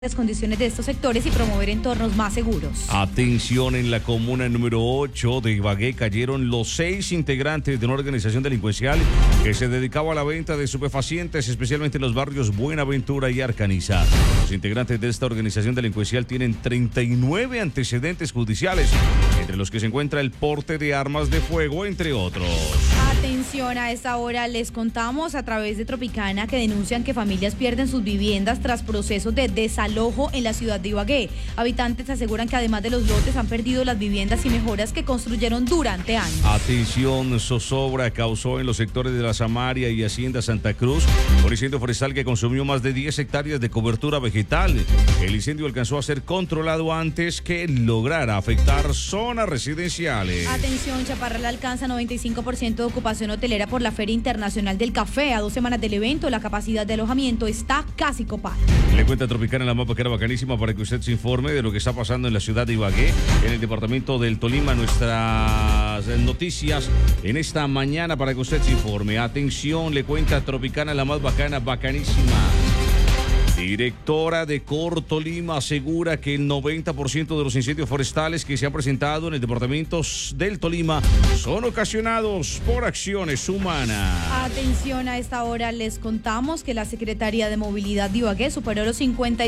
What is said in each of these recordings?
las condiciones de estos sectores y promover entornos más seguros. Atención, en la comuna número 8 de Ibagué cayeron los 6 integrantes de una organización delincuencial que se dedicaba a la venta de estupefacientes, especialmente en los barrios Buenaventura y Arcaniza. Los integrantes de esta organización delincuencial tienen 39 antecedentes judiciales, entre los que se encuentra el porte de armas de fuego, entre otros. Atención, a esta hora les contamos a través de Tropicana que denuncian que familias pierden sus viviendas tras procesos de desalojo en la ciudad de Ibagué. Habitantes aseguran que además de los lotes han perdido las viviendas y mejoras que construyeron durante años. Atención, zozobra causó en los sectores de la Samaria y Hacienda Santa Cruz un incendio forestal que consumió más de 10 hectáreas de cobertura vegetal. El incendio alcanzó a ser controlado antes que lograra afectar zonas residenciales. Atención, Chaparral alcanza 95% de ocupación hotelera por la Feria Internacional del Café. A 2 semanas del evento, la capacidad de alojamiento está casi copada. Le cuenta Tropicana en la mapa que era bacanísima para que usted se informe de lo que está pasando en la ciudad de Ibagué, en el departamento del Tolima. Nuestras noticias en esta mañana para que usted se informe. Atención, le cuenta Tropicana la más bacana, bacanísima. Directora de Cortolima asegura que el 90% de los incendios forestales que se han presentado en el departamento del Tolima son ocasionados por acciones humanas. Atención, a esta hora les contamos que la Secretaría de Movilidad de Ibagué superó los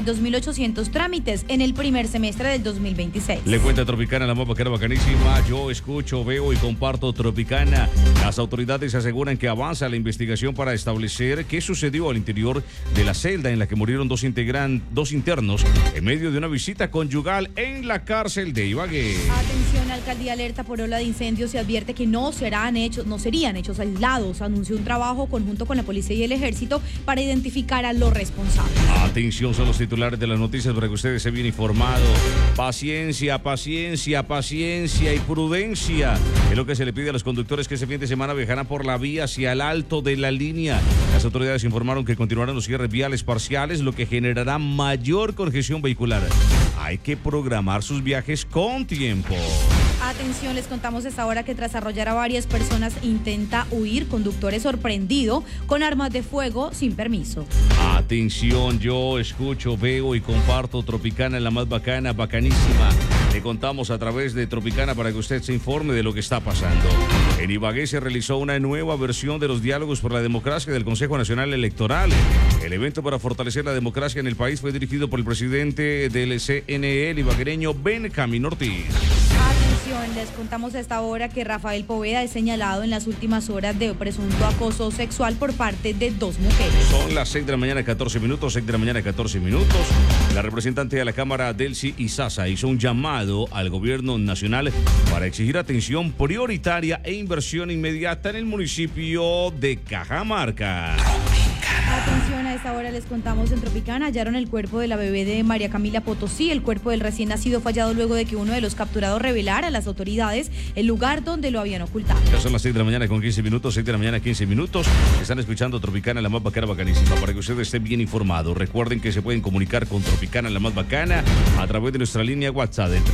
52.800 trámites en el primer semestre del 2026. Le cuenta Tropicana la mapa que era bacanísima. Yo escucho, veo y comparto Tropicana. Las autoridades aseguran que avanza la investigación para establecer qué sucedió al interior de la celda en la que murieron dos internos en medio de una visita conyugal en la cárcel de Ibagué. Atención, alcaldía alerta por ola de incendios y advierte que no serían hechos aislados. Anunció un trabajo conjunto con la policía y el ejército para identificar a los responsables. Atención, son los titulares de las noticias para que ustedes se bien informados. Paciencia, paciencia, paciencia y prudencia es lo que se le pide a los conductores que este fin de semana viajarán por la vía hacia el alto de la línea. Las autoridades informaron que continuarán los cierres viales parciales, lo que generará mayor congestión vehicular. Hay que programar sus viajes con tiempo. Atención, les contamos a esta hora que tras arrollar a varias personas intenta huir. Conductor es sorprendido con armas de fuego sin permiso. Atención, yo escucho, veo y comparto Tropicana, la más bacana, bacanísima. Le contamos a través de Tropicana para que usted se informe de lo que está pasando. En Ibagué se realizó una nueva versión de los diálogos por la democracia del Consejo Nacional Electoral. El evento para fortalecer la democracia en el país fue dirigido por el presidente del CNE, el ibaguereño Benjamín Ortiz. Atención, les contamos a esta hora que Rafael Poveda es señalado en las últimas horas de presunto acoso sexual por parte de 2 mujeres. Son las 6 de la mañana, 14 minutos, 6 de la mañana, 14 minutos. La representante de la Cámara, Delcy Izaza, hizo un llamado al gobierno nacional para exigir atención prioritaria e inversión inmediata en el municipio de Cajamarca. Atención, a esta hora les contamos en Tropicana, hallaron el cuerpo de la bebé de María Camila Potosí. El cuerpo del recién nacido fue hallado luego de que uno de los capturados revelara a las autoridades el lugar donde lo habían ocultado. Ya son las 6 de la mañana con 15 minutos, 6 de la mañana 15 minutos. Están escuchando Tropicana, la más bacana, bacanísima, para que ustedes estén bien informados. Recuerden que se pueden comunicar con Tropicana, la más bacana, a través de nuestra línea WhatsApp del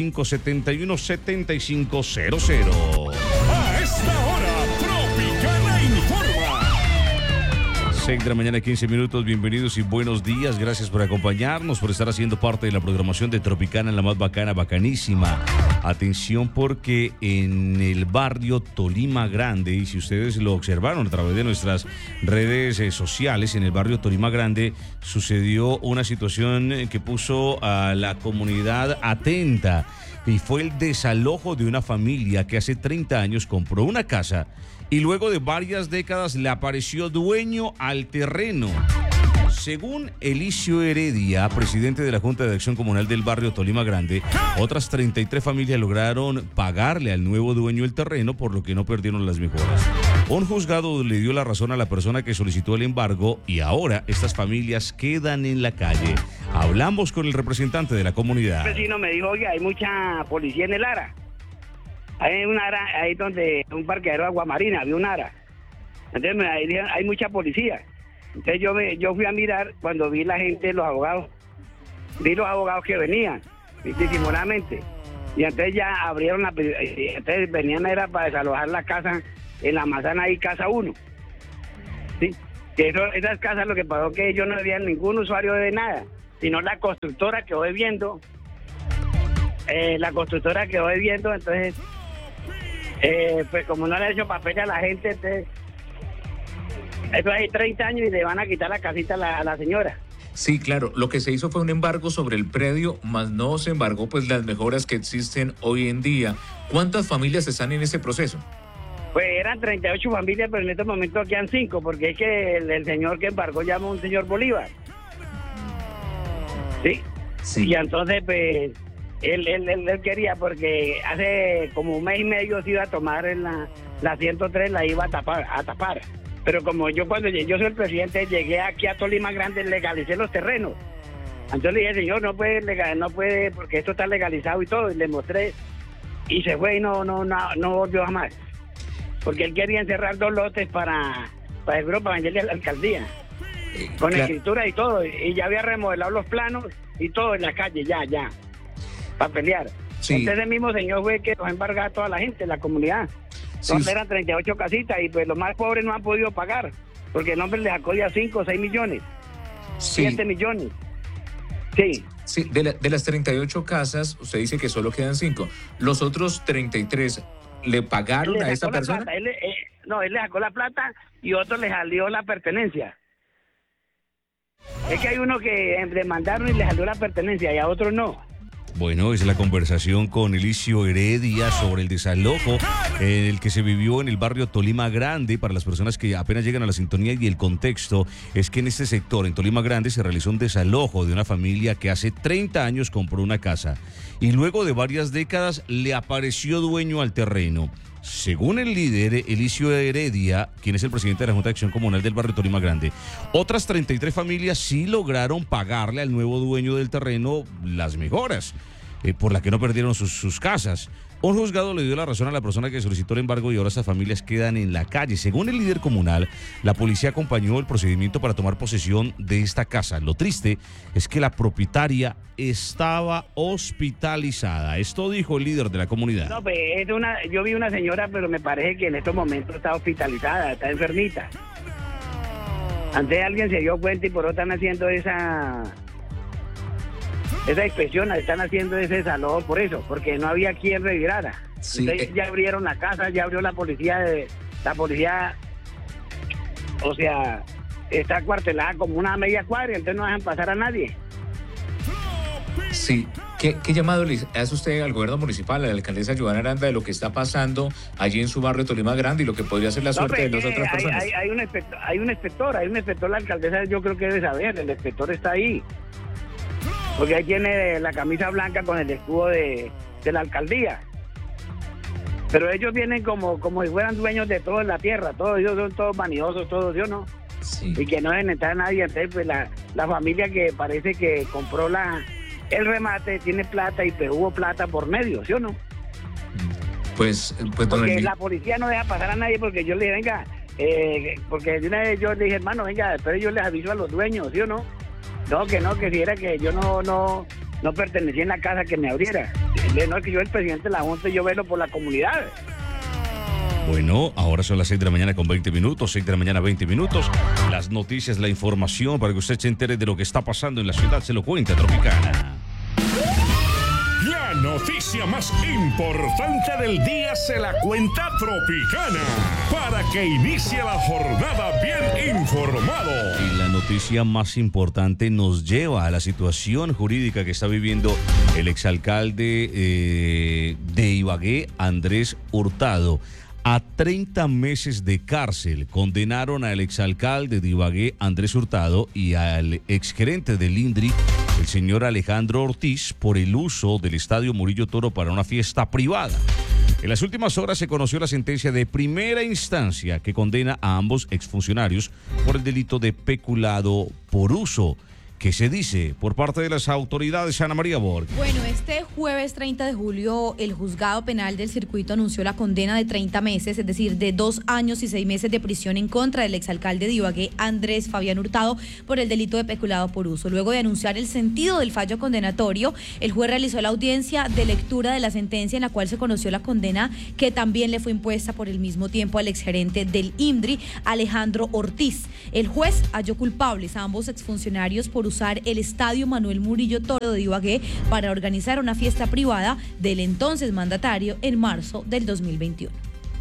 310-571-7500. A esta hora, Tropicana informa. 6 de la mañana, 15 minutos, bienvenidos y buenos días. Gracias por acompañarnos, por estar haciendo parte de la programación de Tropicana, la más bacana, bacanísima. Atención, porque en el barrio Tolima Grande, y si ustedes lo observaron a través de nuestras redes sociales, en el barrio Tolima Grande sucedió una situación que puso a la comunidad atenta, y fue el desalojo de una familia que hace 30 años compró una casa y luego de varias décadas le apareció dueño al terreno. Según Elicio Heredia, presidente de la Junta de Acción Comunal del barrio Tolima Grande, otras 33 familias lograron pagarle al nuevo dueño el terreno, por lo que no perdieron las mejoras. Un juzgado le dio la razón a la persona que solicitó el embargo y ahora estas familias quedan en la calle. Hablamos con el representante de la comunidad. Un vecino me dijo, oye, hay mucha policía en el ARA. Hay un ARA, ahí donde un parqueadero de Aguamarina, había un ARA. Entonces hay mucha policía. Entonces yo fui a mirar cuando vi la gente, los abogados. Vi los abogados que venían, disimuladamente. Y entonces ya abrieron entonces venían era para desalojar la casa en la manzana ahí, casa 1. ¿Sí? Que esas casas lo que pasó que ellos no habían ningún usuario de nada. sino la constructora quedó debiendo. Entonces, pues como no le ha hecho papel a la gente, entonces, eso hay 30 años y le van a quitar la casita a la señora. Sí, claro, lo que se hizo fue un embargo sobre el predio, más no se embargó pues las mejoras que existen hoy en día. ¿Cuántas familias están en ese proceso? Pues eran 38 familias, pero en estos momentos quedan 5, porque es que el señor que embargó llama a un señor Bolívar. ¿Sí? Sí. Y entonces, pues, él quería, porque hace como un mes y medio se iba a tomar en la 103, la iba a tapar. Pero como yo cuando yo soy el presidente, llegué aquí a Tolima Grande, legalicé los terrenos. Entonces le dije, señor, no puede, porque esto está legalizado y todo, y le mostré, y se fue y no volvió jamás. Porque él quería encerrar 2 lotes para venderle a la alcaldía, con claro. escritura y todo, y ya había remodelado los planos y todo en la calle, ya, para pelear. Sí. Entonces el mismo señor fue que nos embargaba a toda la gente, la comunidad. Sí. Entonces eran 38 casitas y pues los más pobres no han podido pagar, porque el hombre le sacó ya 5 o 6 millones, Sí. 7 millones. Sí. Sí, de las 38 casas, usted dice que solo quedan 5. Los otros 33, ¿le pagaron Él le a esta sacó la persona? plata, él le sacó la plata y otro le salió la pertenencia. Es que hay uno que demandaron y le salió la pertenencia y a otros no. Bueno, es la conversación con Elicio Heredia sobre el desalojo en el que se vivió en el barrio Tolima Grande. Para las personas que apenas llegan a la sintonía, y el contexto es que en este sector, en Tolima Grande, se realizó un desalojo de una familia que hace 30 años compró una casa y luego de varias décadas le apareció dueño al terreno. Según el líder Elicio Heredia, quien es el presidente de la Junta de Acción Comunal del barrio Tolima Grande, otras 33 familias sí lograron pagarle al nuevo dueño del terreno las mejoras, por la que no perdieron sus casas. Un juzgado le dio la razón a la persona que solicitó el embargo y ahora estas familias quedan en la calle. Según el líder comunal, la policía acompañó el procedimiento para tomar posesión de esta casa. Lo triste es que la propietaria estaba hospitalizada. Esto dijo el líder de la comunidad. No, pues yo vi una señora, pero me parece que en estos momentos está hospitalizada, está enfermita. Antes alguien se dio cuenta y por eso están haciendo esa inspección, están haciendo ese desalojo por eso, porque no había quien revirara. Sí, Entonces ya abrieron la casa, ya abrió la policía, o sea, está cuartelada como una media cuadra, entonces no dejan pasar a nadie. Sí. ¿Qué llamado le hace usted al gobierno municipal, a la alcaldesa Joana Aranda, de lo que está pasando allí en su barrio Tolima Grande y lo que podría ser la suerte de las otras personas? Hay un inspector, la alcaldesa yo creo que debe saber, el inspector está ahí. Porque ahí tiene la camisa blanca con el escudo de la alcaldía. Pero ellos vienen como si fueran dueños de toda la tierra, todos ellos son todos vanidosos, todos, ¿sí o no? Sí. Y que no deben entrar nadie. Entonces, pues la familia que parece que compró el remate tiene plata y pues hubo plata por medio, ¿sí o no? Pues don Porque Eli- la policía no deja pasar a nadie porque yo le dije, venga, porque de una vez yo le dije, hermano, venga, pero yo les aviso a los dueños, ¿sí o no? No, que si era que yo no pertenecía en la casa que me abriera. No, es que yo el presidente de la Junta y yo velo por la comunidad. Bueno, ahora son las 6 de la mañana con 20 minutos, 6 de la mañana 20 minutos. Las noticias, la información para que usted se entere de lo que está pasando en la ciudad, se lo cuenta Tropicana. La noticia más importante del día se la cuenta Tropicana, para que inicie la jornada bien informado. Y la noticia más importante nos lleva a la situación jurídica que está viviendo el exalcalde de Ibagué, Andrés Hurtado. A 30 meses de cárcel condenaron al exalcalde de Ibagué, Andrés Hurtado, y al exgerente del INDRI, el señor Alejandro Ortiz, por el uso del Estadio Murillo Toro para una fiesta privada. En las últimas horas se conoció la sentencia de primera instancia que condena a ambos exfuncionarios por el delito de peculado por uso. ¿Qué se dice por parte de las autoridades, Ana María Borg? Bueno, este jueves 30 de julio, el juzgado penal del circuito anunció la condena de 30 meses, es decir, de 2 años y 6 meses de prisión en contra del exalcalde de Ibagué, Andrés Fabián Hurtado, por el delito de peculado por uso. Luego de anunciar el sentido del fallo condenatorio, el juez realizó la audiencia de lectura de la sentencia en la cual se conoció la condena que también le fue impuesta por el mismo tiempo al exgerente del INDRI, Alejandro Ortiz. El juez halló culpables a ambos exfuncionarios por usar el estadio Manuel Murillo Toro de Ibagué para organizar una fiesta privada del entonces mandatario en marzo del 2021.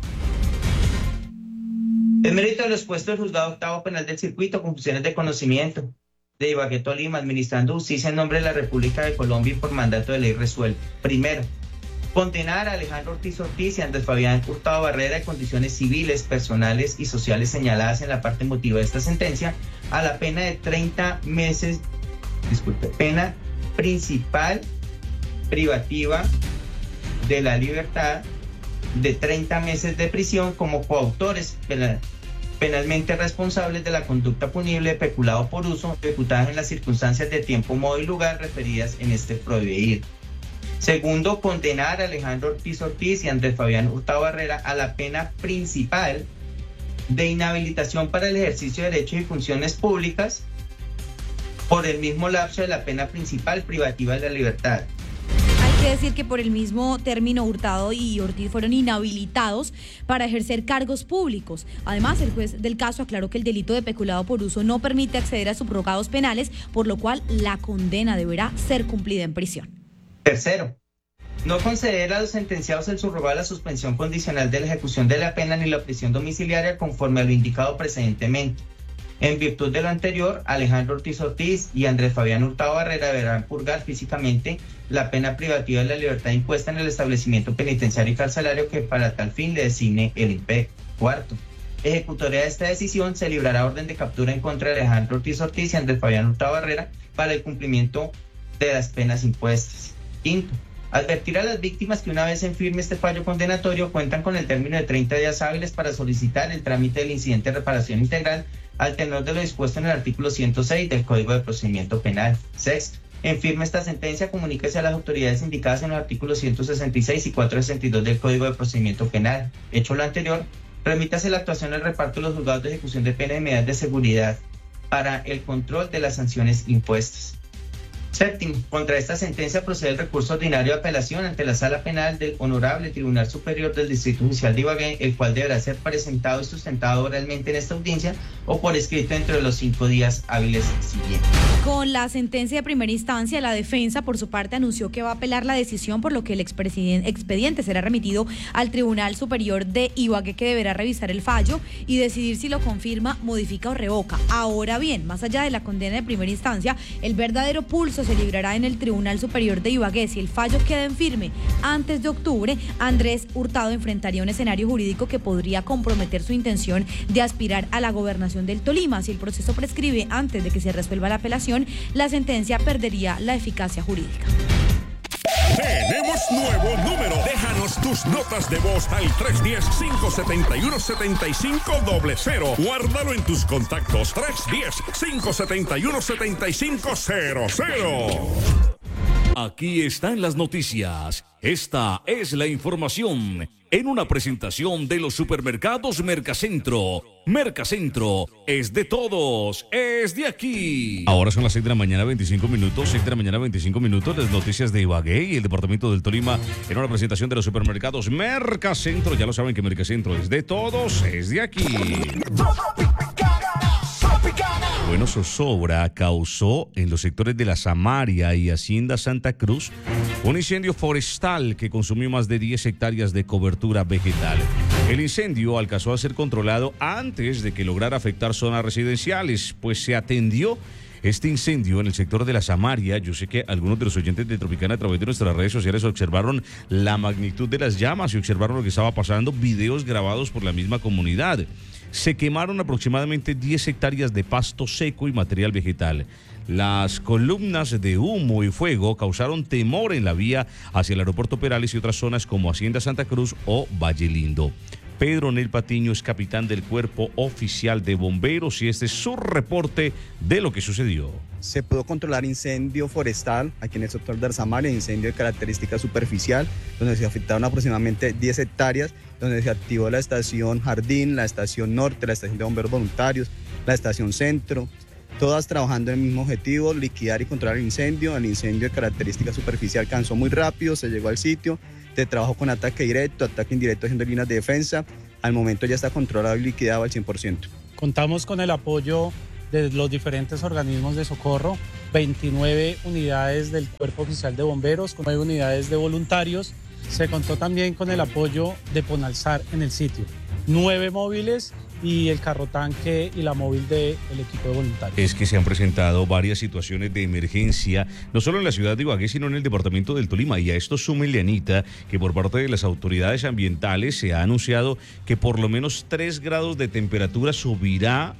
En mérito de los puestos del juzgado octavo penal del circuito con funciones de conocimiento de Ibagué, Tolima, administrando justicia en nombre de la República de Colombia y por mandato de ley resuelto. Primero, condenar a Alejandro Ortiz y Andrés Fabián Hurtado Barrera en condiciones civiles, personales y sociales señaladas en la parte motiva de esta sentencia a la pena de 30 meses, pena principal privativa de la libertad de 30 meses de prisión como coautores penalmente responsables de la conducta punible de peculado por uso ejecutadas en las circunstancias de tiempo, modo y lugar referidas en este prohibir. Segundo, condenar a Alejandro Ortiz y Andrés Fabián Hurtado Barrera a la pena principal de inhabilitación para el ejercicio de derechos y funciones públicas por el mismo lapso de la pena principal privativa de la libertad. Hay que decir que por el mismo término Hurtado y Ortiz fueron inhabilitados para ejercer cargos públicos. Además, el juez del caso aclaró que el delito de peculado por uso no permite acceder a subrogados penales, por lo cual la condena deberá ser cumplida en prisión. Tercero, no conceder a los sentenciados el subrogado a la suspensión condicional de la ejecución de la pena ni la prisión domiciliaria conforme a lo indicado precedentemente. En virtud de lo anterior, Alejandro Ortiz y Andrés Fabián Hurtado Barrera deberán purgar físicamente la pena privativa de la libertad impuesta en el establecimiento penitenciario y carcelario que para tal fin le designe el INPEC. Cuarto, ejecutoria de esta decisión se librará orden de captura en contra de Alejandro Ortiz y Andrés Fabián Hurtado Barrera para el cumplimiento de las penas impuestas. Quinto, advertir a las víctimas que una vez en firme este fallo condenatorio cuentan con el término de 30 días hábiles para solicitar el trámite del incidente de reparación integral al tenor de lo dispuesto en el artículo 106 del Código de Procedimiento Penal. Sexto, en firme esta sentencia, comuníquese a las autoridades indicadas en los artículos 166 y 462 del Código de Procedimiento Penal. Hecho lo anterior, remítase la actuación al reparto de los juzgados de ejecución de pena y medidas de seguridad para el control de las sanciones impuestas. Séptimo, contra esta sentencia procede el recurso ordinario de apelación ante la Sala Penal del Honorable Tribunal Superior del Distrito Judicial de Ibagué, el cual deberá ser presentado y sustentado oralmente en esta audiencia o por escrito dentro de los 5 días hábiles siguientes. Con la sentencia de primera instancia, la defensa, por su parte, anunció que va a apelar la decisión, por lo que el expediente será remitido al Tribunal Superior de Ibagué, que deberá revisar el fallo y decidir si lo confirma, modifica o revoca. Ahora bien, más allá de la condena de primera instancia, el verdadero pulso se librará en el Tribunal Superior de Ibagué. Si el fallo queda en firme antes de octubre, Andrés Hurtado enfrentaría un escenario jurídico que podría comprometer su intención de aspirar a la gobernación del Tolima. Si el proceso prescribe antes de que se resuelva la apelación, la sentencia perdería la eficacia jurídica. Tenemos nuevo número. Déjanos tus notas de voz al 310-571-7500. Guárdalo en tus contactos. 310-571-7500. Aquí están las noticias. Esta es la información en una presentación de los supermercados Mercacentro. Mercacentro es de todos, es de aquí. Ahora son las 6 de la mañana, 25 minutos. 6 de la mañana, 25 minutos. Las noticias de Ibagué y el departamento del Tolima en una presentación de los supermercados Mercacentro. Ya lo saben que Mercacentro es de todos, es de aquí. Bueno, zozobra causó en los sectores de La Samaria y Hacienda Santa Cruz un incendio forestal que consumió más de 10 hectáreas de cobertura vegetal. El incendio alcanzó a ser controlado antes de que lograra afectar zonas residenciales, pues se atendió este incendio en el sector de La Samaria. Yo sé que algunos de los oyentes de Tropicana a través de nuestras redes sociales observaron la magnitud de las llamas y observaron lo que estaba pasando, videos grabados por la misma comunidad. Se quemaron aproximadamente 10 hectáreas de pasto seco y material vegetal. Las columnas de humo y fuego causaron temor en la vía hacia el aeropuerto Perales y otras zonas como Hacienda Santa Cruz o Valle Lindo. Pedro Nel Patiño es capitán del Cuerpo Oficial de Bomberos y este es su reporte de lo que sucedió. Se pudo controlar incendio forestal aquí en el sector de Arzamar, incendio de característica superficial, donde se afectaron aproximadamente 10 hectáreas, donde se activó la estación Jardín, la estación Norte, la estación de bomberos voluntarios, la estación Centro, todas trabajando en el mismo objetivo, liquidar y controlar el incendio. El incendio de característica superficial alcanzó muy rápido, se llegó al sitio, se trabajó con ataque directo, ataque indirecto haciendo líneas de defensa. Al momento ya está controlado y liquidado al 100%. Contamos con el apoyo de los diferentes organismos de socorro, 29 unidades del Cuerpo Oficial de Bomberos, 9 unidades de voluntarios. Se contó también con el apoyo de Ponalsar en el sitio, 9 móviles y el carro tanque y la móvil del equipo de voluntarios. Es que se han presentado varias situaciones de emergencia, no solo en la ciudad de Ibagué, sino en el departamento del Tolima. Y a esto súmenle, Anita, que por parte de las autoridades ambientales se ha anunciado que por lo menos 3 grados de temperatura subirá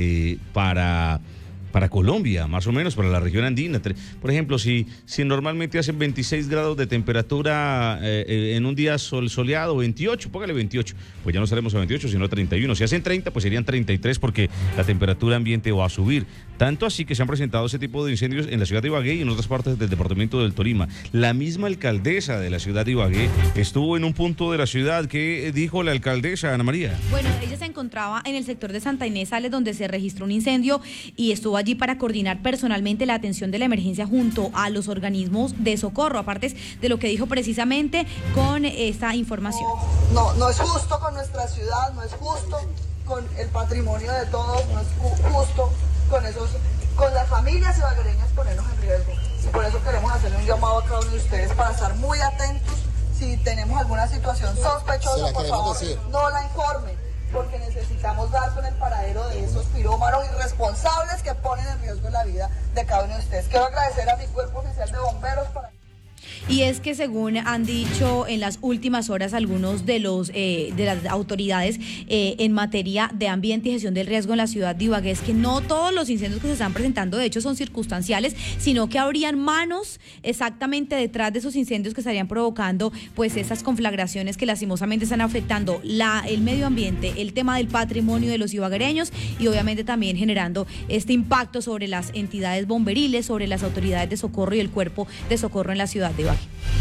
para Colombia, más o menos, para la región andina. Por ejemplo, si normalmente hacen 26 grados de temperatura en un día soleado, 28, póngale 28, pues ya no estaremos a 28, sino a 31. Si hacen 30, pues serían 33 porque la temperatura ambiente va a subir. Tanto así que se han presentado ese tipo de incendios en la ciudad de Ibagué y en otras partes del departamento del Tolima. La misma alcaldesa de la ciudad de Ibagué estuvo en un punto de la ciudad. ¿Qué dijo la alcaldesa, Ana María? Bueno, ella se encontraba en el sector de Santa Inés Sales, donde se registró un incendio y estuvo allí para coordinar personalmente la atención de la emergencia junto a los organismos de socorro, aparte de lo que dijo precisamente con esta información. No es justo con nuestra ciudad, no es justo con el patrimonio de todos, no es justo con las familias ibaguereñas ponernos en riesgo. Y por eso queremos hacerle un llamado a cada uno de ustedes para estar muy atentos. Si tenemos alguna situación sospechosa, por favor, no la informen, porque necesitamos dar con el paradero de esos pirómanos irresponsables que ponen en riesgo la vida de cada uno de ustedes. Quiero agradecer a mi Cuerpo Oficial de Bomberos Y es que según han dicho en las últimas horas algunos de las autoridades en materia de ambiente y gestión del riesgo en la ciudad de Ibagué, es que no todos los incendios que se están presentando de hecho son circunstanciales, sino que habrían manos exactamente detrás de esos incendios que estarían provocando pues esas conflagraciones que lastimosamente están afectando el medio ambiente, el tema del patrimonio de los ibaguereños y obviamente también generando este impacto sobre las entidades bomberiles, sobre las autoridades de socorro y el cuerpo de socorro en la ciudad de Ibagué.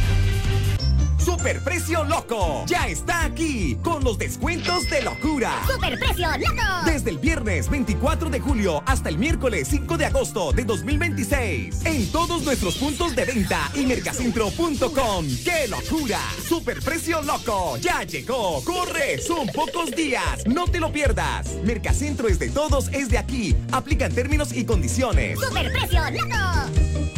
Superprecio Loco ya está aquí con los descuentos de locura. ¡Superprecio Loco! Desde el viernes 24 de julio hasta el miércoles 5 de agosto de 2026 en todos nuestros puntos de venta y mercacentro.com. ¡Qué locura! Superprecio Loco ya llegó. ¡Corre! Son pocos días. No te lo pierdas. Mercacentro es de todos, es de aquí. Aplican términos y condiciones. ¡Superprecio Loco!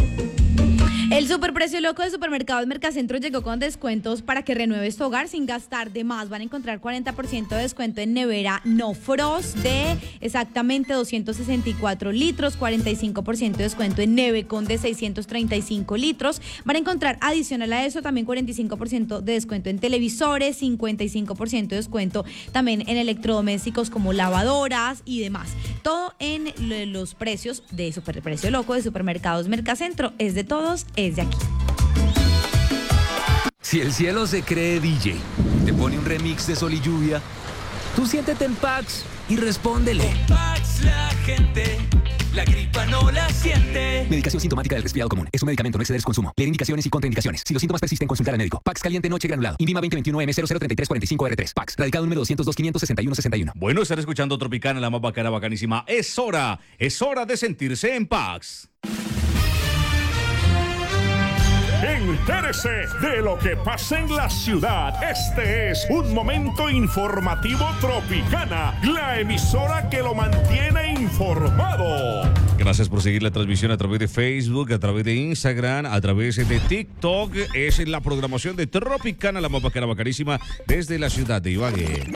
El superprecio loco de Supermercados Mercacentro llegó con descuentos para que renueves tu hogar sin gastar de más. Van a encontrar 40% de descuento en nevera No Frost de exactamente 264 litros, 45% de descuento en Nevecon de 635 litros. Van a encontrar adicional a eso también 45% de descuento en televisores, 55% de descuento también en electrodomésticos como lavadoras y demás. Todo en los precios de Superprecio Loco de Supermercados Mercacentro. Es de todos, es de aquí. Si el cielo se cree DJ, te pone un remix de Sol y Lluvia, tú siéntete en Pax y respóndele. En Pax la gente, la gripa no la siente. Medicación sintomática del resfriado común. Es un medicamento, no exceder su consumo. Leer indicaciones y contraindicaciones. Si los síntomas persisten, consultar al médico. Pax caliente noche granulado. INVIMA 2021M003345R3. Pax. Radicado número 202-561-61. Bueno, estar escuchando Tropicana, la más bacana, bacanísima. Es hora de sentirse en Pax. Entérese de lo que pasa en la ciudad. Este es un momento informativo Tropicana, la emisora que lo mantiene informado. Gracias por seguir la transmisión a través de Facebook, a través de Instagram, a través de TikTok. Es la programación de Tropicana, la más bacana, bacanísima, desde la ciudad de Ibagué.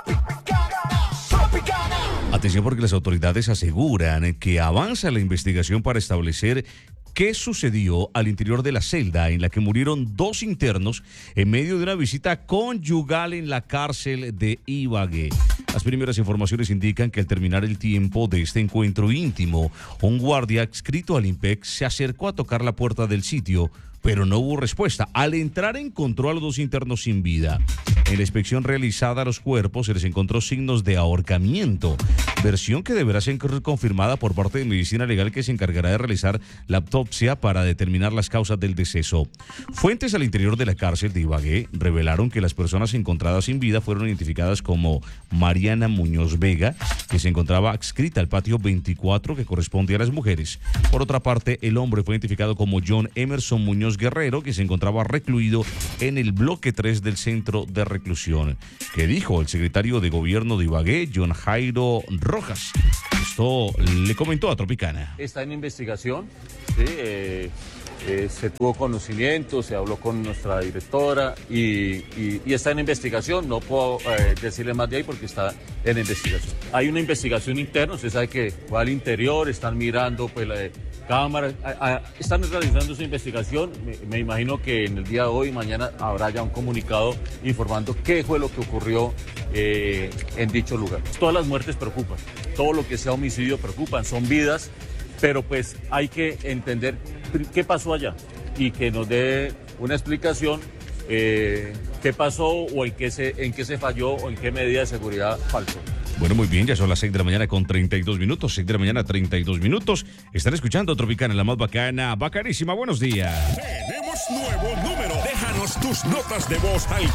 Atención porque las autoridades aseguran que avanza la investigación para establecer qué sucedió al interior de la celda en la que murieron 2 internos en medio de una visita conyugal en la cárcel de Ibagué. Las primeras informaciones indican que al terminar el tiempo de este encuentro íntimo, un guardia adscrito al IMPEC se acercó a tocar la puerta del sitio, pero no hubo respuesta. Al entrar encontró a los 2 internos sin vida. En la inspección realizada a los cuerpos se les encontró signos de ahorcamiento, versión que deberá ser confirmada por parte de Medicina Legal, que se encargará de realizar la autopsia para determinar las causas del deceso. Fuentes al interior de la cárcel de Ibagué revelaron que las personas encontradas sin vida fueron identificadas como Mariana Muñoz Vega, que se encontraba adscrita al patio 24, que corresponde a las mujeres. Por otra parte, el hombre fue identificado como John Emerson Muñoz Guerrero, que se encontraba recluido en el bloque 3 del centro de reclusión. ¿Qué dijo el secretario de Gobierno de Ibagué, John Jairo Rojas? Esto le comentó a Tropicana. Está en investigación, ¿sí? Se tuvo conocimiento, se habló con nuestra directora y está en investigación. No puedo decirle más de ahí porque está en investigación. Hay una investigación interna, usted sabe que va al interior, están mirando pues la cámara, están realizando su investigación. Me imagino que en el día de hoy, mañana, habrá ya un comunicado informando qué fue lo que ocurrió en dicho lugar. Todas las muertes preocupan, todo lo que sea homicidio preocupan, son vidas, pero pues hay que entender qué pasó allá y que nos dé una explicación qué pasó o en qué se falló o en qué medida de seguridad faltó. Bueno, muy bien, ya son las 6 de la mañana con 32 minutos, 6 de la mañana 32 minutos. Están escuchando Tropicana, la más bacana, bacanísima. Buenos días. Tenemos nuevo número. Déjanos tus notas de voz al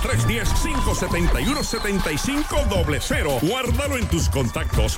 310-571-7500. Guárdalo en tus contactos.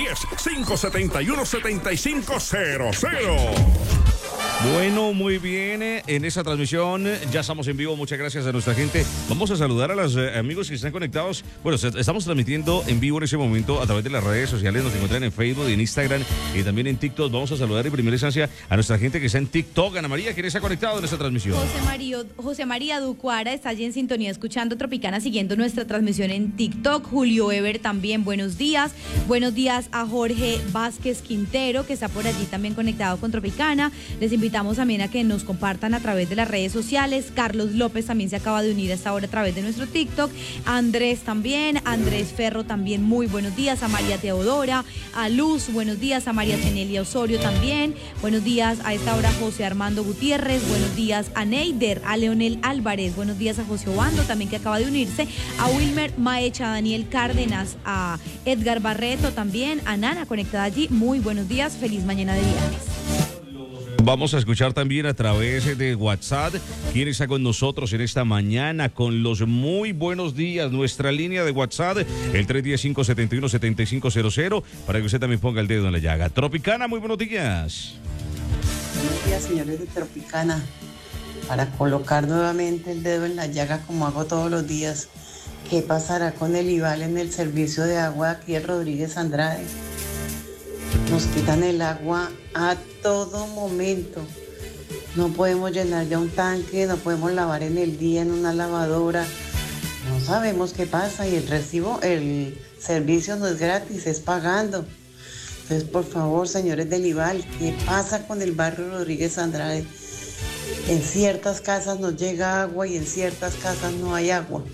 310-571-7500. Bueno, muy bien, en esa transmisión ya estamos en vivo, muchas gracias a nuestra gente. Vamos a saludar a los amigos que están conectados. Bueno, estamos transmitiendo en vivo en ese momento a través de las redes sociales, nos encuentran en Facebook, en Instagram y también en TikTok. Vamos a saludar en primera instancia a nuestra gente que está en TikTok. Ana María, ¿quién está conectado en esta transmisión? José María Ducuara está allí en sintonía escuchando Tropicana, siguiendo nuestra transmisión en TikTok. Julio Ever también, buenos días. Buenos días a Jorge Vázquez Quintero, que está por allí también conectado con Tropicana. Les invitamos también a que nos compartan a través de las redes sociales. Carlos López también se acaba de unir a esta hora a través de nuestro TikTok. Andrés también, Andrés Ferro también, muy buenos días. A María Teodora, a Luz, buenos días. A María Tenelia Osorio también, buenos días. A esta hora José Armando Gutiérrez, buenos días. A Neider, a Leonel Álvarez, buenos días. A José Obando también, que acaba de unirse. A Wilmer Maecha, a Daniel Cárdenas, a Edgar Barreto también, a Nana conectada allí, muy buenos días, feliz mañana de viernes. Vamos a escuchar también a través de WhatsApp quién está con nosotros en esta mañana con los muy buenos días. Nuestra línea de WhatsApp, el 310-571-7500, para que usted también ponga el dedo en la llaga. Tropicana, muy buenos días. Buenos días, señores de Tropicana. Para colocar nuevamente el dedo en la llaga como hago todos los días, ¿qué pasará con el IVAL en el servicio de agua aquí en Rodríguez Andrade? Nos quitan el agua a todo momento. No podemos llenar ya un tanque, no podemos lavar en el día en una lavadora. No sabemos qué pasa y el servicio no es gratis, es pagando. Entonces, por favor, señores del IVAL, ¿qué pasa con el barrio Rodríguez Andrade? En ciertas casas nos llega agua y en ciertas casas no hay agua.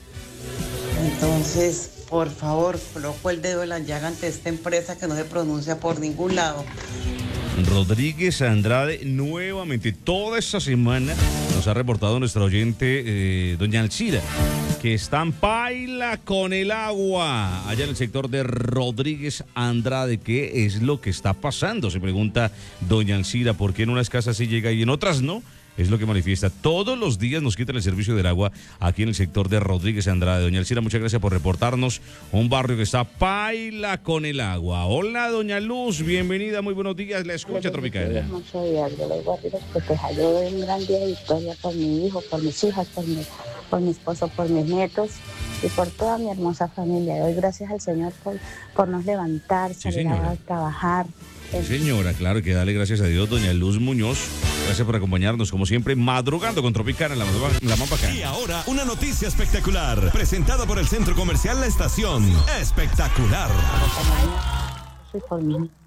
Entonces, por favor, coloco el dedo en la llaga ante esta empresa que no se pronuncia por ningún lado. Rodríguez Andrade, nuevamente, toda esta semana nos ha reportado nuestra oyente, doña Alcira, que están paila con el agua allá en el sector de Rodríguez Andrade. ¿Qué es lo que está pasando? Se pregunta doña Alcira, ¿por qué en unas casas sí llega y en otras no? Es lo que manifiesta. Todos los días nos quitan el servicio del agua aquí en el sector de Rodríguez Andrade. Doña Alcira, muchas gracias por reportarnos. Un barrio que está paila con el agua. Hola, doña Luz, bienvenida, muy buenos días. La escucha Tropicana. Muchos días, yo les voy a decir que yo doy un gran día de victoria por mi hijo, por mis hijas, por mi esposo, por mis nietos y por toda mi hermosa familia. Doy gracias al Señor por nos levantar, salir a trabajar. Señora, claro que dale gracias a Dios, doña Luz Muñoz. Gracias por acompañarnos, como siempre, madrugando con Tropicana, la más bacana. Y ahora, una noticia espectacular, presentada por el Centro Comercial La Estación. Espectacular.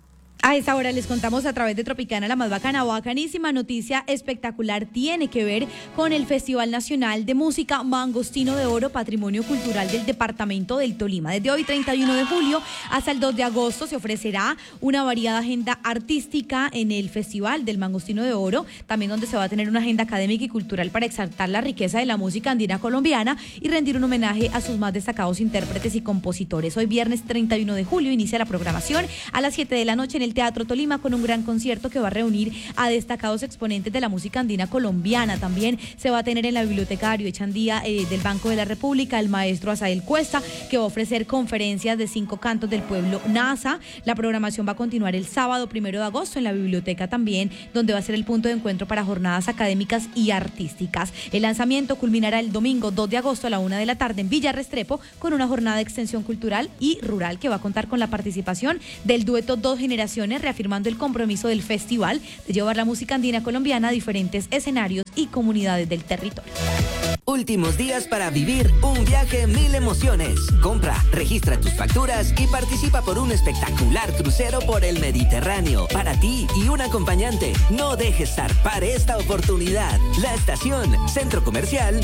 A esta hora les contamos a través de Tropicana, la más bacana, bacanísima noticia espectacular tiene que ver con el Festival Nacional de Música Mangostino de Oro, Patrimonio Cultural del Departamento del Tolima. Desde hoy, 31 de julio, hasta el 2 de agosto se ofrecerá una variada agenda artística en el Festival del Mangostino de Oro, también donde se va a tener una agenda académica y cultural para exaltar la riqueza de la música andina colombiana y rendir un homenaje a sus más destacados intérpretes y compositores. Hoy, viernes 31 de julio, inicia la programación a las 7 de la noche en el Teatro Tolima con un gran concierto que va a reunir a destacados exponentes de la música andina colombiana. También se va a tener en la Biblioteca Darío Echandía del Banco de la República el maestro Asael Cuesta, que va a ofrecer conferencias de 5 cantos del pueblo NASA. La programación va a continuar el sábado 1 de agosto en la biblioteca también, donde va a ser el punto de encuentro para jornadas académicas y artísticas. El lanzamiento culminará el domingo 2 de agosto a la 1 de la tarde en Villa Restrepo con una jornada de extensión cultural y rural que va a contar con la participación del dueto Dos Generaciones, reafirmando el compromiso del festival de llevar la música andina colombiana a diferentes escenarios y comunidades del territorio. Últimos días para vivir un viaje 1000 emociones. Compra, registra tus facturas y participa por un espectacular crucero por el Mediterráneo. Para ti y un acompañante. No dejes zarpar esta oportunidad. La Estación, Centro Comercial.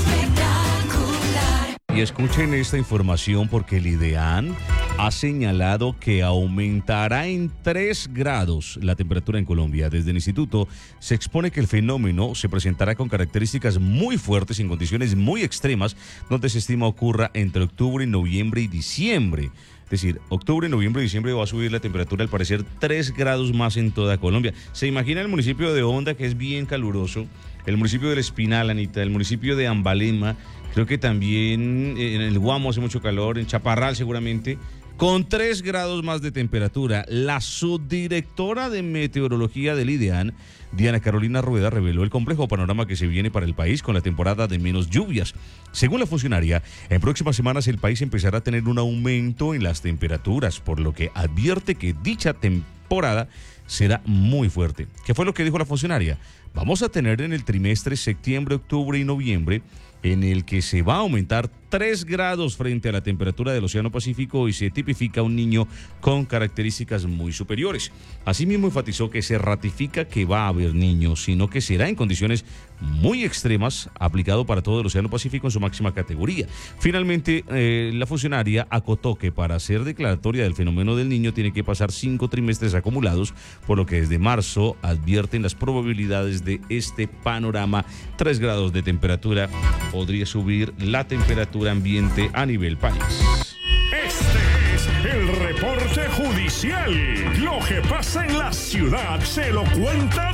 Y escuchen esta información porque el IDEAN ha señalado que aumentará en 3 grados la temperatura en Colombia. Desde el instituto se expone que el fenómeno se presentará con características muy fuertes en condiciones muy extremas, donde se estima ocurra entre octubre, noviembre y diciembre. Es decir, octubre, noviembre y diciembre va a subir la temperatura, al parecer 3 grados más en toda Colombia. ¿Se imagina el municipio de Honda, que es bien caluroso? El municipio del Espinal, Anita, el municipio de Ambalema, creo que también en el Guamo hace mucho calor, en Chaparral seguramente, con 3 grados más de temperatura. La subdirectora de meteorología del IDEAN, Diana Carolina Rueda, reveló el complejo panorama que se viene para el país con la temporada de menos lluvias. Según la funcionaria, en próximas semanas el país empezará a tener un aumento en las temperaturas, por lo que advierte que dicha temporada será muy fuerte. ¿Qué fue lo que dijo la funcionaria? Vamos a tener en el trimestre septiembre, octubre y noviembre, en el que se va a aumentar 3 grados frente a la temperatura del Océano Pacífico y se tipifica un niño con características muy superiores. Asimismo, enfatizó que se ratifica que va a haber niños, sino que será en condiciones muy extremas, aplicado para todo el Océano Pacífico en su máxima categoría. Finalmente, la funcionaria acotó que para ser declaratoria del fenómeno del niño tiene que pasar 5 trimestres acumulados, por lo que desde marzo advierten las probabilidades de este panorama. 3 grados de temperatura podría subir la temperatura ambiente a nivel país. Este es el reporte judicial. Lo que pasa en la ciudad se lo cuenta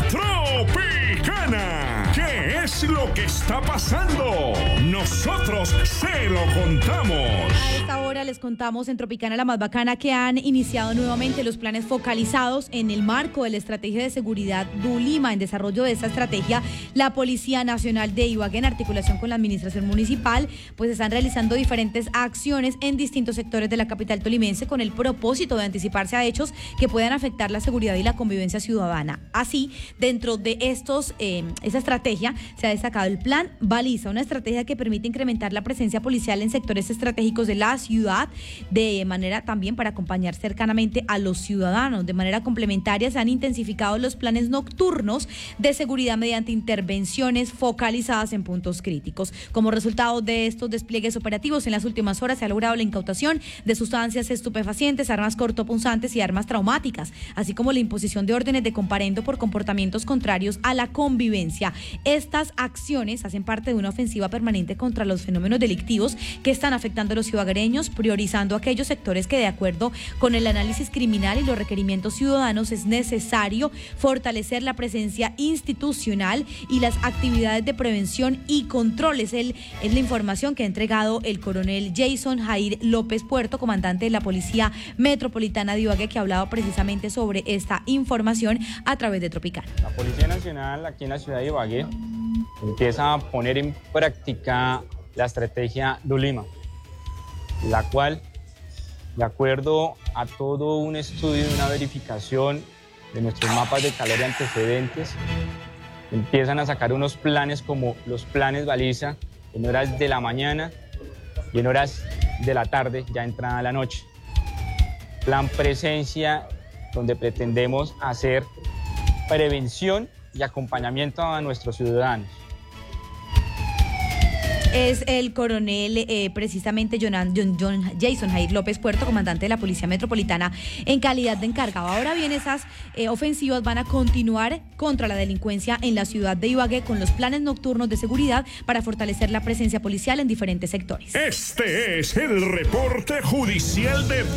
Tropicana. ¿Qué es lo que está pasando? Nosotros se lo contamos. A esta hora les contamos en Tropicana, la más bacana, que han iniciado nuevamente los planes focalizados en el marco de la Estrategia de Seguridad Dulima. En desarrollo de esta estrategia, la Policía Nacional de Ibagué, en articulación con la Administración Municipal, pues están realizando diferentes acciones en distintos sectores de la capital tolimense con el propósito de anticiparse a hechos que puedan afectar la seguridad y la convivencia ciudadana. Así, dentro de esta estrategia se ha destacado el Plan Baliza, una estrategia que permite incrementar la presencia policial en sectores estratégicos de la ciudad, de manera también para acompañar cercanamente a los ciudadanos. De manera complementaria se han intensificado los planes nocturnos de seguridad mediante intervenciones focalizadas en puntos críticos. Como resultado de estos despliegues operativos, en las últimas horas se ha logrado la incautación de sustancias estupefacientes, armas cortopunzantes y armas traumáticas, así como la imposición de órdenes de comparendo por comportamientos contrarios a la convivencia. Estas acciones hacen parte de una ofensiva permanente contra los fenómenos delictivos que están afectando a los ibaguereños, priorizando aquellos sectores que, de acuerdo con el análisis criminal y los requerimientos ciudadanos, es necesario fortalecer la presencia institucional y las actividades de prevención y control. Es la información que ha entregado el coronel Jason Jair López Puerto, comandante de la Policía Metropolitana de Ibagué, que ha hablado precisamente sobre esta información a través de Tropicana. La Policía Nacional aquí en la ciudad de Ibagué empieza a poner en práctica la estrategia Dulima, la cual, de acuerdo a todo un estudio y una verificación de nuestros mapas de calor y antecedentes, empiezan a sacar unos planes como los planes baliza en horas de la mañana y en horas de la tarde, ya entrada la noche. Plan presencia donde pretendemos hacer prevención y acompañamiento a nuestros ciudadanos. Es el coronel, precisamente Jason Jair López Puerto, comandante de la Policía Metropolitana, en calidad de encargado. Ahora bien, esas ofensivas van a continuar contra la delincuencia en la ciudad de Ibagué con los planes nocturnos de seguridad para fortalecer la presencia policial en diferentes sectores. Este es el reporte judicial de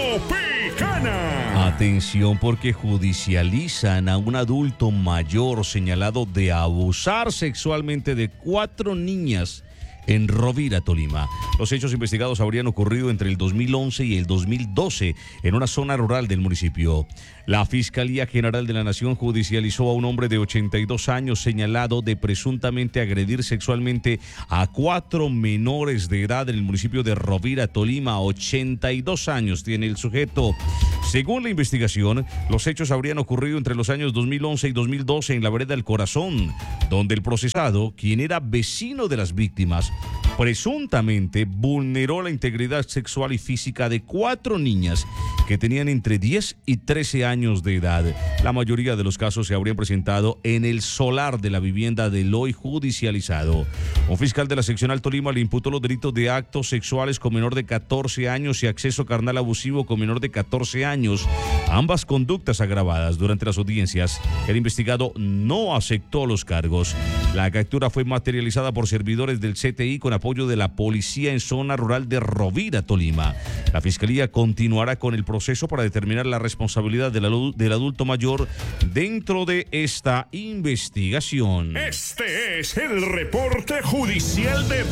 Tropicana. Atención, porque judicializan a un adulto mayor señalado de abusar sexualmente de 4 niñas en Rovira, Tolima. Los hechos investigados habrían ocurrido entre el 2011 y el 2012 en una zona rural del municipio. La Fiscalía General de la Nación judicializó a un hombre de 82 años señalado de presuntamente agredir sexualmente a 4 menores de edad en el municipio de Rovira, Tolima. 82 años tiene el sujeto. Según la investigación, los hechos habrían ocurrido entre los años 2011 y 2012 en la vereda El Corazón, donde el procesado, quien era vecino de las víctimas, presuntamente vulneró la integridad sexual y física de 4 niñas que tenían entre 10 y 13 años de edad. La mayoría de los casos se habrían presentado en el solar de la vivienda del hoy judicializado. Un fiscal de la seccional Tolima le imputó los delitos de actos sexuales con menor de 14 años y acceso carnal abusivo con menor de 14 años, ambas conductas agravadas. Durante las audiencias, el investigado no aceptó los cargos. La captura fue materializada por servidores del CTI con apoyo de la policía en zona rural de Rovira, Tolima. La Fiscalía continuará con el proceso para determinar la responsabilidad del adulto mayor dentro de esta investigación. Este es el reporte judicial de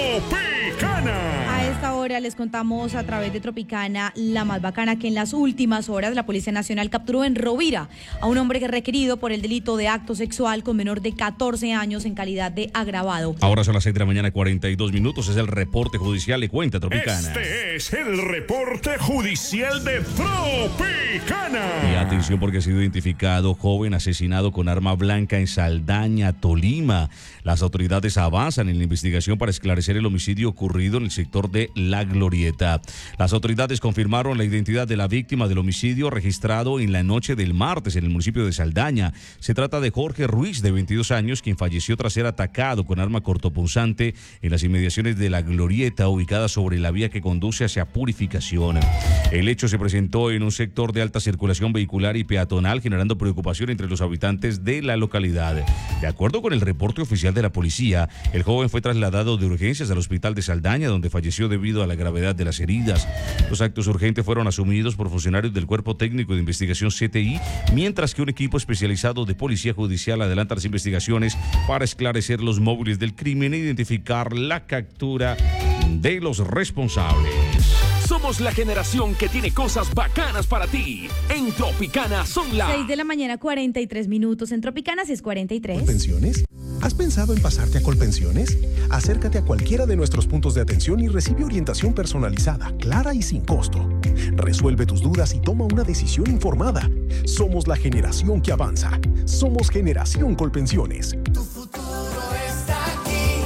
Tropicana. A esta hora les contamos a través de Tropicana la más bacana que en las últimas horas la Policía Nacional capturó en Rovira a un hombre que es requerido por el delito de acto sexual con menor de 14 años en calidad de agravado. Ahora son las 6 de la mañana, 42 minutos. Es el reporte judicial. Le cuenta Tropicana. Este es el reporte judicial de Tropicana. Y atención, porque ha sido identificado joven asesinado con arma blanca en Saldaña, Tolima. Las autoridades avanzan en la investigación para esclarecer el homicidio ocurrido en el sector de La Glorieta. Las autoridades confirmaron la identidad de la víctima del homicidio registrado en la noche del martes en el municipio de Saldaña. Se trata de Jorge Ruiz, de 22 años, quien falleció tras ser atacado con arma cortopunzante en las inmediaciones de La Glorieta, ubicada sobre la vía que conduce hacia Purificación. El hecho se presentó en un sector de alta circulación vehicular y peatonal, generando preocupación entre los habitantes de la localidad. De acuerdo con el reporte oficial de la policía, el joven fue trasladado de urgencias al hospital de Saldaña, donde falleció debido a la gravedad de las heridas. Los actos urgentes fueron asumidos por funcionarios del Cuerpo Técnico de Investigación CTI, mientras que un equipo especializado de Policía Judicial adelanta las investigaciones para esclarecer los móviles del crimen e identificar la captura de los responsables. Somos la generación que tiene cosas bacanas para ti. En Tropicana son las 6 de la mañana, 43 minutos. En Tropicana, 6:43. ¿Colpensiones? ¿Has pensado en pasarte a Colpensiones? Acércate a cualquiera de nuestros puntos de atención y recibe orientación personalizada, clara y sin costo. Resuelve tus dudas y toma una decisión informada. Somos la generación que avanza. Somos Generación Colpensiones. Tu futuro está aquí.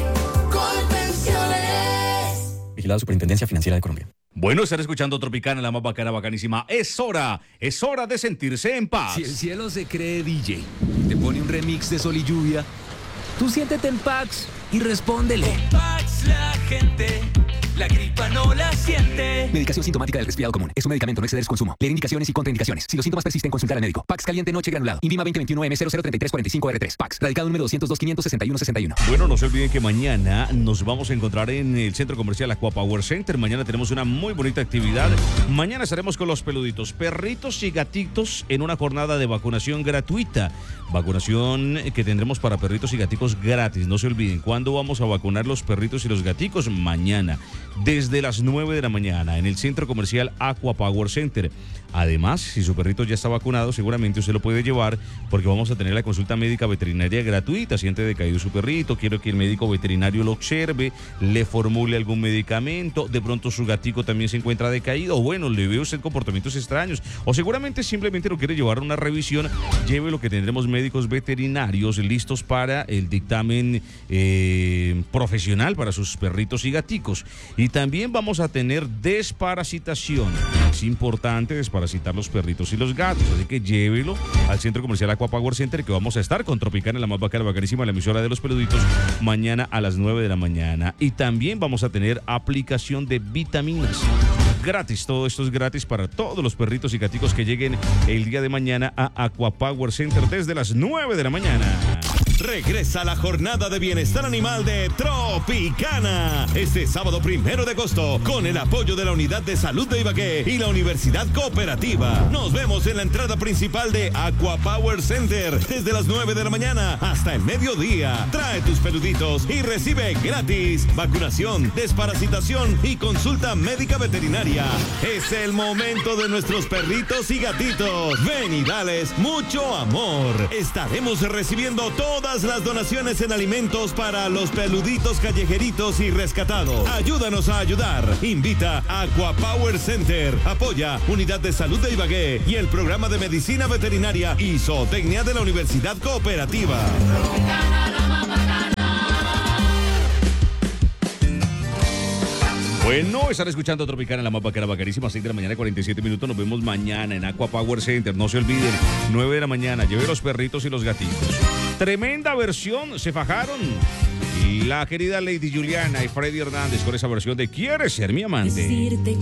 Colpensiones. Vigilado Superintendencia Financiera de Colombia. Bueno, estar escuchando Tropicana, la más bacana, bacanísima. Es hora de sentirse en paz. Si el cielo se cree DJ, te pone un remix de Sol y Lluvia, tú siéntete en Pax y respóndele. Con Pax la gente, la gripa no la siente. Medicación sintomática del resfriado común. Es un medicamento, no exceder su consumo. Leer indicaciones y contraindicaciones. Si los síntomas persisten, consultar al médico. Pax caliente noche granulado. INVIMA 2021-M003345R3. Pax. Radicado número 202-561-61. Bueno, no se olviden que mañana nos vamos a encontrar en el Centro Comercial Aqua Power Center. Mañana tenemos una muy bonita actividad. Mañana estaremos con los peluditos, perritos y gatitos en una jornada de vacunación gratuita. Vacunación que tendremos para perritos y gaticos gratis. No se olviden, ¿cuándo vamos a vacunar los perritos y los gaticos? Mañana, desde las 9 de la mañana, en el Centro Comercial Aqua Power Center. Además, si su perrito ya está vacunado, seguramente usted lo puede llevar porque vamos a tener la consulta médica veterinaria gratuita. Siente decaído su perrito, quiero que el médico veterinario lo observe, le formule algún medicamento, de pronto su gatico también se encuentra decaído, o bueno, le ve usted comportamientos extraños, o seguramente simplemente lo quiere llevar a una revisión. Lleve lo que tendremos médicos veterinarios listos para el dictamen profesional para sus perritos y gaticos. Y Y también vamos a tener desparasitación. Es importante desparasitar los perritos y los gatos, así que llévelo al Centro Comercial Aqua Power Center, que vamos a estar con Tropicana, la más bacana, bacanísima, la emisora de los peluditos, mañana a las 9 de la mañana. Y también vamos a tener aplicación de vitaminas gratis. Todo esto es gratis para todos los perritos y gaticos que lleguen el día de mañana a Aqua Power Center desde las 9 de la mañana. Regresa la jornada de bienestar animal de Tropicana este sábado 1 de agosto con el apoyo de la Unidad de Salud de Ibagué y la Universidad Cooperativa. Nos vemos en la entrada principal de Aqua Power Center desde las 9 de la mañana hasta el mediodía. Trae tus peluditos y recibe gratis vacunación, desparasitación y consulta médica veterinaria. Es el momento de nuestros perritos y gatitos. Ven y dales mucho amor. Estaremos recibiendo todas las donaciones en alimentos para los peluditos callejeritos y rescatados. Ayúdanos a ayudar. Invita a Aqua Power Center. Apoya Unidad de Salud de Ibagué y el Programa de Medicina Veterinaria y Zootecnia de la Universidad Cooperativa. Bueno, están escuchando Tropicana, la más bacana, bacanísima, 6 de la mañana, 47 minutos. Nos vemos mañana en Aqua Power Center. No se olviden, 9 de la mañana. Lleve los perritos y los gatitos. Tremenda versión, se fajaron. Y la querida Lady Juliana y Freddy Hernández con esa versión de ¿Quieres ser mi amante? Decirte